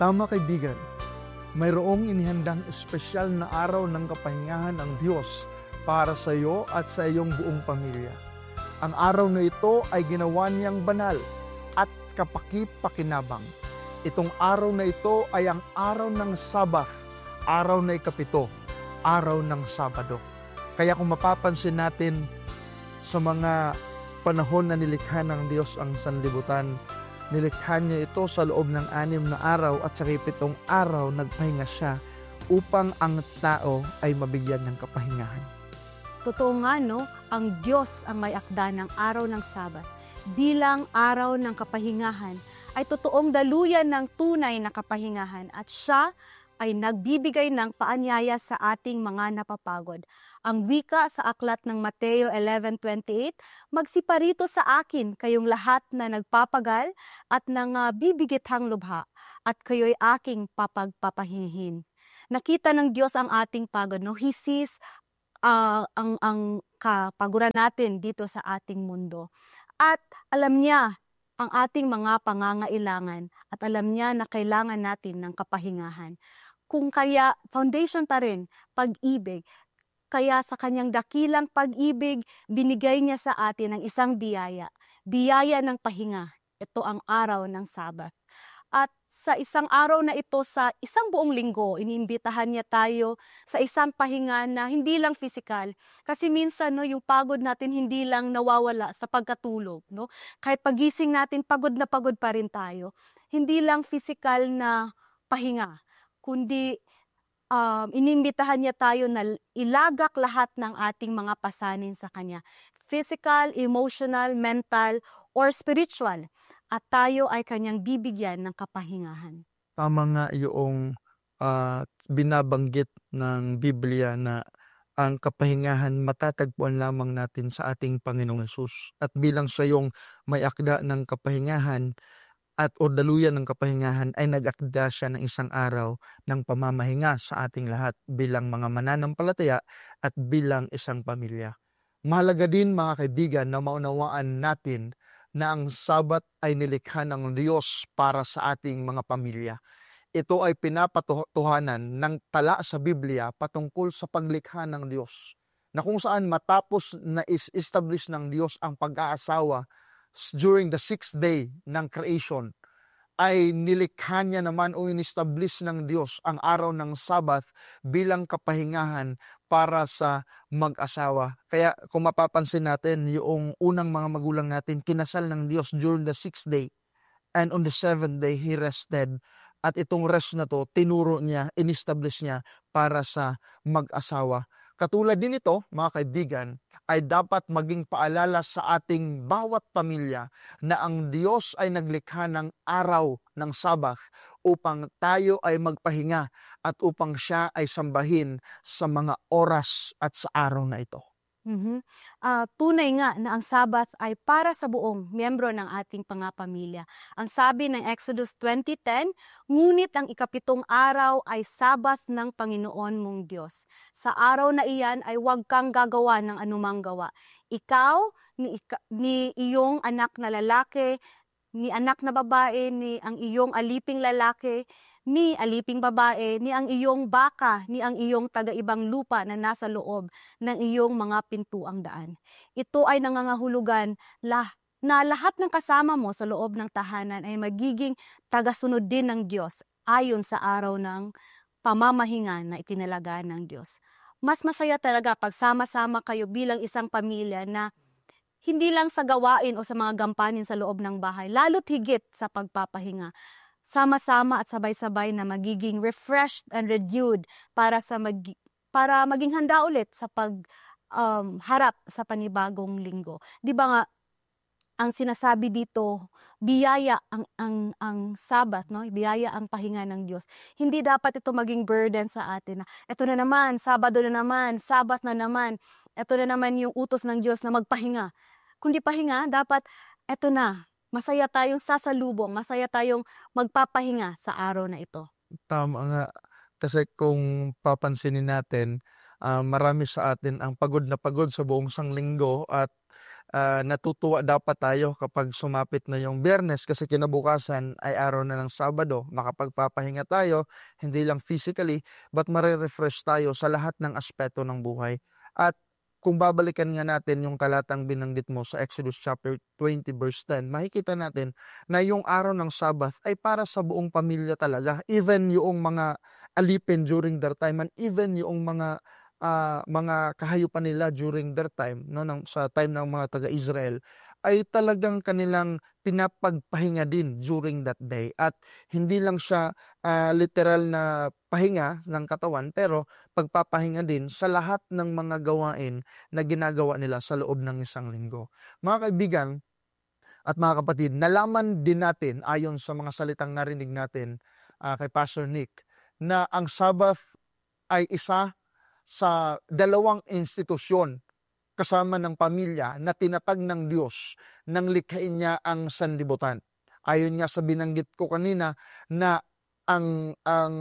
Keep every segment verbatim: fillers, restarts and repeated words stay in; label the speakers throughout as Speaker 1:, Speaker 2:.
Speaker 1: Tama kaibigan, mayroong inihandang espesyal na araw ng kapahingahan ng Diyos para sa iyo at sa iyong buong pamilya. Ang araw na ito ay ginawa niyang banal at kapaki-pakinabang. Itong araw na ito ay ang araw ng Sabath, araw na ikapito, araw ng Sabado. Kaya kung mapapansin natin sa mga panahon na nilikha ng Diyos ang sanlibutan, nilikha niya ito sa loob ng anim na araw at sa pitong araw nagpahinga siya upang ang tao ay mabigyan ng kapahingahan.
Speaker 2: Totoo nga no, ang Diyos ang may akda ng araw ng Sabat. Bilang araw ng kapahingahan ay totoong daluyan ng tunay na kapahingahan at siya ay nagbibigay ng paanyaya sa ating mga napapagod. Ang wika sa aklat ng Mateo eleven twenty-eight, magsiparito sa akin kayong lahat na nagpapagal at nang uh, bibigithang lubha at kayo'y aking papagpapahinhin. Nakita ng Diyos ang ating pagod, no? He sees uh, ang, ang kapaguran natin dito sa ating mundo. At alam niya ang ating mga pangangailangan at alam niya na kailangan natin ng kapahingahan. Kung kaya foundation pa rin, pag-ibig. Kaya sa kanyang dakilang pag-ibig, binigay niya sa atin ang isang biyaya. Biyaya ng pahinga. Ito ang araw ng Sabat. At sa isang araw na ito, sa isang buong linggo, iniimbitahan niya tayo sa isang pahinga na hindi lang physical. Kasi minsan, no, yung pagod natin hindi lang nawawala sa pagkatulog. No? Kahit pagising natin, pagod na pagod pa rin tayo. Hindi lang physical na pahinga, kundi um, inimbitahan niya tayo na ilagak lahat ng ating mga pasanin sa Kanya. Physical, emotional, mental, or spiritual. At tayo ay Kanyang bibigyan ng kapahingahan.
Speaker 1: Tama nga yung uh, binabanggit ng Biblia na ang kapahingahan matatagpuan lamang natin sa ating Panginoong Hesus. At bilang sa iyong may akda ng kapahingahan, at o daluyan ng kapahingahan ay nag-akda siya ng isang araw ng pamamahinga sa ating lahat bilang mga mananampalataya at bilang isang pamilya. Mahalaga din mga kaibigan na maunawaan natin na ang Sabat ay nilikha ng Diyos para sa ating mga pamilya. Ito ay pinapatuhanan ng tala sa Biblia patungkol sa paglikha ng Diyos, na kung saan matapos na is-establish ng Diyos ang pag-aasawa during the sixth day ng creation, ay nilikha niya naman o in-establish ng Diyos ang araw ng Sabat bilang kapahingahan para sa mag-asawa. Kaya kung mapapansin natin, yung unang mga magulang natin, kinasal ng Diyos during the sixth day. And on the seventh day, He rested. At itong rest na to, tinuro niya, in-establish niya para sa mag-asawa. Katulad din ito, mga kaibigan, ay dapat maging paalala sa ating bawat pamilya na ang Diyos ay naglikha ng araw ng Sabat upang tayo ay magpahinga at upang siya ay sambahin sa mga oras at sa araw na ito.
Speaker 2: Mm-hmm. Uh, tunay nga na ang Sabat ay para sa buong miyembro ng ating pangapamilya. Ang sabi ng Exodus twenty ten, ngunit ang ikapitong araw ay Sabat ng Panginoon mong Diyos. Sa araw na iyan ay huwag kang gagawa ng anumang gawa. Ikaw, ni, ni iyong anak na lalaki, ni anak na babae, ni ang iyong aliping lalaki, ni aliping babae, ni ang iyong baka, ni ang iyong taga-ibang lupa na nasa loob ng iyong mga pintuang daan. Ito ay nangangahulugan lah, na lahat ng kasama mo sa loob ng tahanan ay magiging tagasunod din ng Diyos ayon sa araw ng pamamahinga na itinalaga ng Diyos. Mas masaya talaga pag sama-sama kayo bilang isang pamilya na hindi lang sa gawain o sa mga gampanin sa loob ng bahay, lalo't higit sa pagpapahinga. Sama-sama at sabay-sabay na magiging refreshed and renewed para sa mag, para maging handa ulit sa pag um, harap sa panibagong linggo. 'Di ba nga ang sinasabi dito, biyaya ang ang ang Sabat, no? Biyaya ang pahinga ng Diyos. Hindi dapat ito maging burden sa atin na ito na naman, Sabado na naman, Sabat na naman. Ito na naman yung utos ng Diyos na magpahinga. Kundi pahinga, dapat ito na. Masaya tayong sasalubong, masaya tayong magpapahinga sa araw na ito.
Speaker 1: Tama nga. Kasi kung papansinin natin, uh, marami sa atin ang pagod na pagod sa buong sanglinggo at ah, natutuwa dapat tayo kapag sumapit na yung Biyernes kasi kinabukasan ay araw na ng Sabado. Makapagpapahinga tayo, hindi lang physically, but mare-refresh tayo sa lahat ng aspeto ng buhay. At kung babalikan nga natin yung talatang binanggit mo sa Exodus chapter twenty verse ten, makikita natin na yung araw ng Sabbath ay para sa buong pamilya talaga. Even yung mga alipin during their time and even yung mga ah, mga kahayupan nila during their time, no, ng, sa time ng mga taga-Israel, ay talagang kanilang pinapagpahinga din during that day. At hindi lang siya ah, literal na pahinga ng katawan, pero pagpapahinga din sa lahat ng mga gawain na ginagawa nila sa loob ng isang linggo. Mga kaibigan at mga kapatid, nalaman din natin ayon sa mga salitang narinig natin ah, kay Pastor Nick na ang Sabbath ay isa sa dalawang institusyon kasama ng pamilya na tinatag ng Diyos nang likhain niya ang sanlibutan. Ayon nga sa binanggit ko kanina na ang ang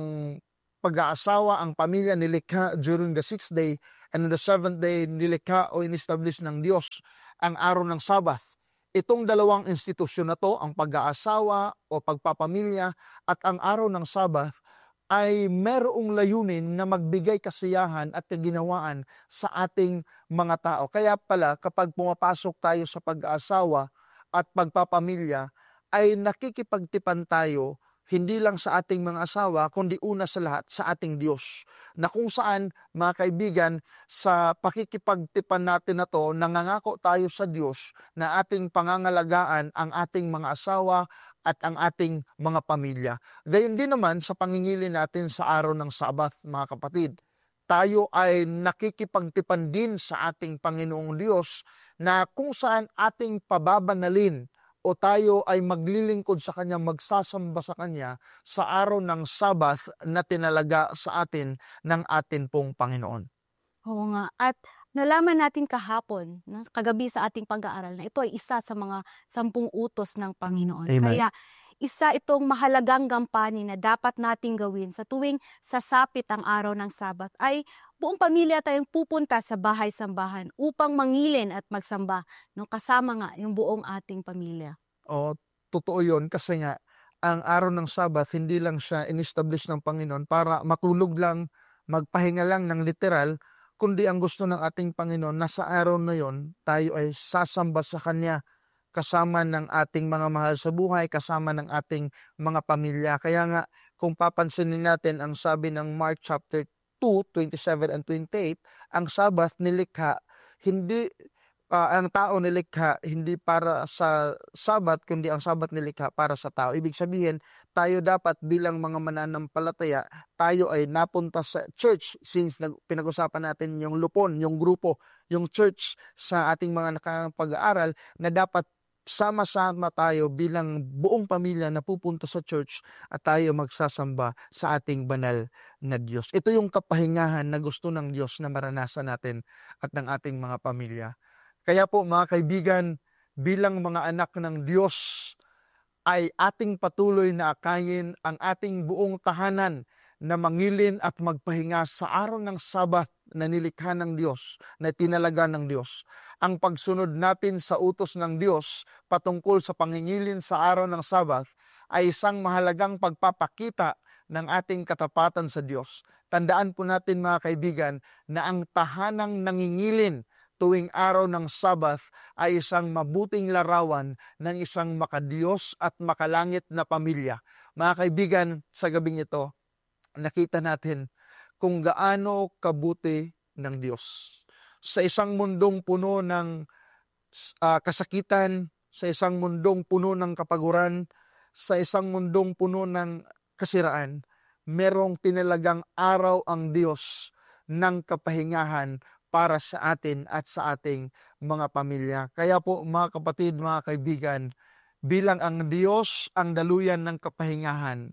Speaker 1: pag-aasawa, ang pamilya nilikha during the sixth day, and on the seventh day nilikha o in-establish ng Diyos ang araw ng Sabbath. Itong dalawang institusyon na to, ang pag-aasawa o pagpapamilya at ang araw ng Sabbath, ay merong layunin na magbigay kasiyahan at kaginawaan sa ating mga tao. Kaya pala kapag pumapasok tayo sa pag-aasawa at pagpapamilya, ay nakikipagtipan tayo hindi lang sa ating mga asawa, kundi una sa lahat sa ating Diyos. Na kung saan, mga kaibigan, sa pakikipagtipan natin na to, nangangako tayo sa Diyos na ating pangangalagaan ang ating mga asawa at ang ating mga pamilya. Gayon din naman sa pangingili natin sa araw ng Sabat, mga kapatid. Tayo ay nakikipagtipan din sa ating Panginoong Diyos na kung saan ating pababanalin o tayo ay maglilingkod sa Kanya, magsasamba sa Kanya sa araw ng Sabbath na tinalaga sa atin ng atin pong Panginoon.
Speaker 2: Oo nga. At nalaman natin kahapon, no, kagabi sa ating pag-aaral, na ito ay isa sa mga sampung utos ng Panginoon.
Speaker 1: Amen.
Speaker 2: Kaya isa itong mahalagang gampanin na dapat nating gawin sa tuwing sasapit ang araw ng Sabat ay buong pamilya tayong pupunta sa bahay-sambahan upang mangilin at magsamba, no, kasama nga yung buong ating pamilya.
Speaker 1: O, totoo yun kasi nga ang araw ng Sabbath hindi lang siya in-establish ng Panginoon para matulog lang, magpahinga lang ng literal, kundi ang gusto ng ating Panginoon na sa araw na yon tayo ay sasamba sa Kanya kasama ng ating mga mahal sa buhay, kasama ng ating mga pamilya. Kaya nga, kung papansinin natin ang sabi ng Mark chapter two, twenty-seven and twenty-eight, ang Sabbath nilikha, hindi, uh, ang tao nilikha hindi para sa Sabbath, kundi ang Sabbath nilikha para sa tao. Ibig sabihin, tayo dapat bilang mga mananampalataya, tayo ay napunta sa church, since pinag-usapan natin yung lupon, yung grupo, yung church sa ating mga nakapag-aaral, na dapat sama-sama tayo bilang buong pamilya na pupunta sa church at tayo magsasamba sa ating banal na Diyos. Ito yung kapahingahan na gusto ng Diyos na maranasan natin at ng ating mga pamilya. Kaya po mga kaibigan, bilang mga anak ng Diyos, ay ating patuloy na akayin ang ating buong tahanan na mangilin at magpahinga sa araw ng Sabat na nilikha ng Diyos, na tinalaga ng Diyos. Ang pagsunod natin sa utos ng Diyos patungkol sa pangingilin sa araw ng Sabat ay isang mahalagang pagpapakita ng ating katapatan sa Diyos. Tandaan po natin mga kaibigan na ang tahanang nangingilin tuwing araw ng Sabat ay isang mabuting larawan ng isang makadiyos at makalangit na pamilya. Mga kaibigan, sa gabing ito, nakita natin kung gaano kabuti ng Diyos. Sa isang mundong puno ng uh, kasakitan, sa isang mundong puno ng kapaguran, sa isang mundong puno ng kasiraan, merong tinalagang araw ang Diyos ng kapahingahan para sa atin at sa ating mga pamilya. Kaya po mga kapatid, mga kaibigan, bilang ang Diyos ang daluyan ng kapahingahan,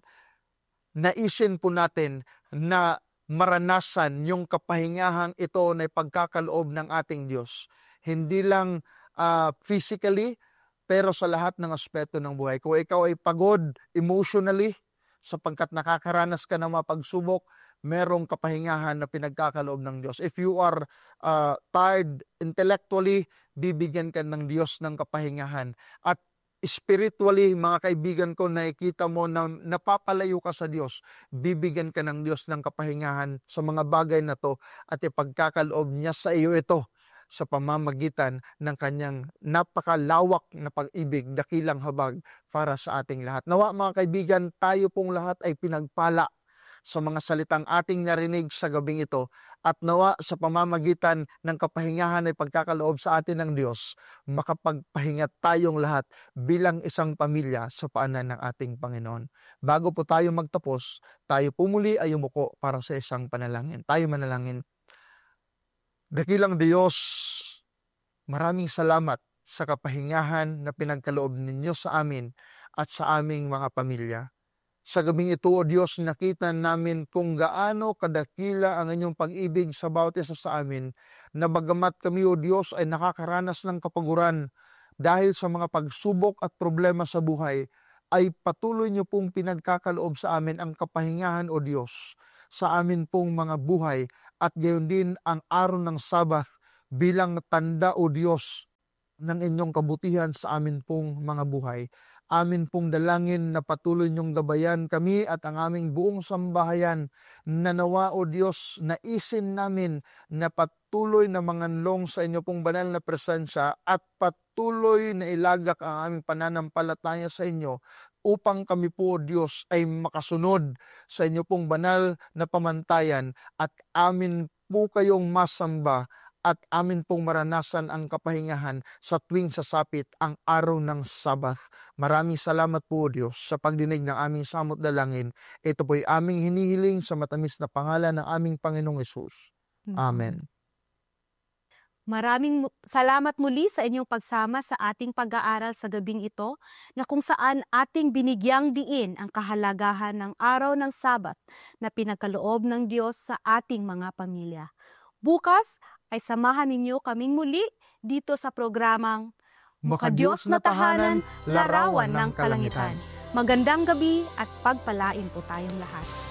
Speaker 1: naisin po natin na maranasan yung kapahingahang ito na pagkakaloob ng ating Diyos. Hindi lang uh, physically, pero sa lahat ng aspeto ng buhay. Kung ikaw ay pagod emotionally, sapagkat nakakaranas ka ng mga pagsubok, merong kapahingahan na pinagkakaloob ng Diyos. If you are uh, tired intellectually, bibigyan ka ng Diyos ng kapahingahan. At spiritually, mga kaibigan ko, nakikita mo na napapalayo ka sa Diyos, bibigyan ka ng Diyos ng kapahingahan sa mga bagay na to at ipagkakaloob niya sa iyo ito sa pamamagitan ng kanyang napakalawak na pag-ibig, dakilang habag para sa ating lahat. Nawa mga kaibigan, tayo pong lahat ay pinagpala sa mga salitang ating narinig sa gabing ito at nawa sa pamamagitan ng kapahingahan ay pagkakaloob sa atin ng Diyos, makapagpahinga tayong lahat bilang isang pamilya sa paanan ng ating Panginoon. Bago po tayo magtapos, tayo pumuli ay umuko para sa isang panalangin. Tayo manalangin. Dakilang Diyos, maraming salamat sa kapahingahan na pinagkaloob ninyo sa amin at sa aming mga pamilya. Sa gabing ito, O Diyos, nakita namin kung gaano kadakila ang inyong pag-ibig sa bawat isa sa amin, na bagamat kami, O Diyos, ay nakakaranas ng kapaguran dahil sa mga pagsubok at problema sa buhay, ay patuloy niyo pong pinagkakaloob sa amin ang kapahingahan, O Diyos, sa amin pong mga buhay, at gayon din ang araw ng Sabath bilang tanda, O Diyos, ng inyong kabutihan sa amin pong mga buhay. Amin pong dalangin na patuloy niyong gabayan kami at ang aming buong sambahayan, na nawa, O Diyos, naisin namin na patuloy na manganlong sa inyo pong banal na presensya at patuloy na ilagak ang aming pananampalataya sa inyo upang kami po, O Diyos, ay makasunod sa inyo pong banal na pamantayan at amin po kayong masamba at amin pong maranasan ang kapahingahan sa tuwing sasapit ang araw ng Sabath. Maraming salamat po, O Diyos, sa pagdinig ng aming samot dalangin. Ito po'y aming hinihiling sa matamis na pangalan ng aming Panginoong Hesus. Amen.
Speaker 2: Maraming salamat muli sa inyong pagsama sa ating pag-aaral sa gabing ito, na kung saan ating binigyang diin ang kahalagahan ng araw ng Sabat na pinagkaloob ng Diyos sa ating mga pamilya. Bukas ay samahan ninyo kaming muli dito sa programang
Speaker 1: Makadiyos na Tahanan, Larawan ng Kalangitan.
Speaker 2: Magandang gabi at pagpalain po tayong lahat.